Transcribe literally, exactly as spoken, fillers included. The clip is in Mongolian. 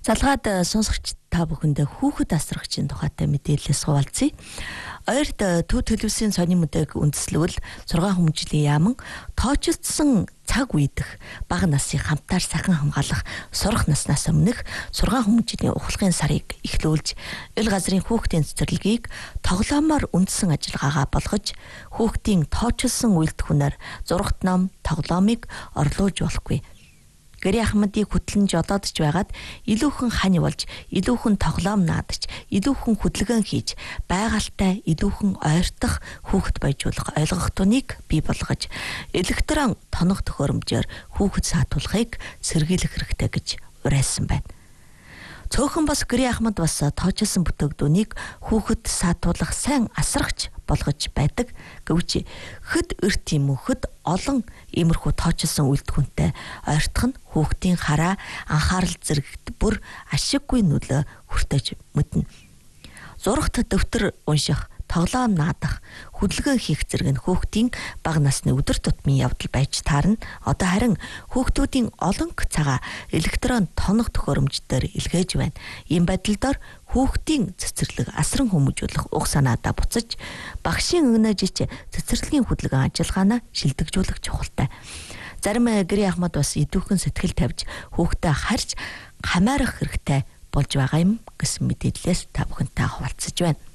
Залгаад сонсогч та бүхэндээ хүүхэд асрагчийн тухайтай мэдээлэлээс хуваалцъя. Ойрд Төв телевизийн сонин мэдээг үндэслэвэл сургаан хүмүүжлийн яаман тоочилдсон цаг үедх бага насыг хамтаар сахин хамгаалах сурах наснаас өмнөх сургаан хүмүүжлийн ухлагын сарыг эхлүүлж, ил газрын хүүхдийн цэцэрлэгийг тоглоомоор үндсэн ажиллагаагаа болгож, хүүхдийн тоочилсон үйлдэлхүүнээр зурагт ном, тоглоомыг орлуулж болохгүй. Гэри Ахмадыг хөтлөнж одоодж байгаад илүүхэн хань болж, илүүхэн тоглоом наадч, илүүхэн хөдөлгөөн хийж, байгальтай илүүхэн ойртох хүүхэд баяжуулах ойлгох туныг бий болгож, электрон тоног төхөөрөмжөөр хүүхэд саатуулахыг сэргийлэх хэрэгтэй гэж уриалсан байна. Цөөхөн бас Гэри Ахмад бас тоочилсон бүтээгдүүнийг хүүхэд саатуулах сайн асрагч болгож байдаг. Гэвч хэд эрт юм уу хэд олон иймэрхүү тоочилсон үйлдэлхүүнтэй ойртох нь хүүхдийн хараа анхаарал зэрэгт бүр ашиггүй нөлөө хүртэж мэднэ. Зурагт дэвтэр унших, тоглоом наадах, хөдөлгөөн хийх зэрэг нь хүүхдийн бага насны өдөр тутмын явдал байж таарна. Одоо харин хүүхдүүдийн олон цагаа электрон тоног төхөөрөмждөр илгээж байна. Ийм байдлаар хүүхдийн цэцэрлэг асран хүмүүжүүлэх уг санаадаа буцаж, багшийн өгнөжич цэцэрлэгийн хөдөлгөөн ажиллагаанаа шилдэгжүүлэх чухалтай. Зарим Гэри Ахмад бас идүүхэн сэтгэл тавьж хүүхдэд харж хамаарах хэрэгтэй болж байгаа юм гэсэн мэдээллээс та бүхэнтэй хуваалцаж байна.